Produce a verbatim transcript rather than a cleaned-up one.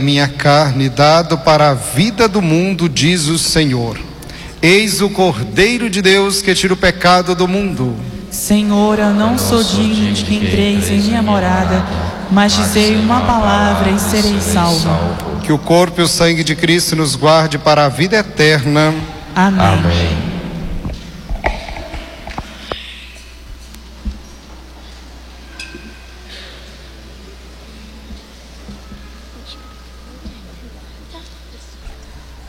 minha carne, dado para a vida do mundo, diz o Senhor. Eis o Cordeiro de Deus que tira o pecado do mundo. Senhor, eu não sou digno de que entreis em minha morada, mas dizei uma palavra e serei salvo. Que o corpo e o sangue de Cristo nos guarde para a vida eterna. Amém. Amém.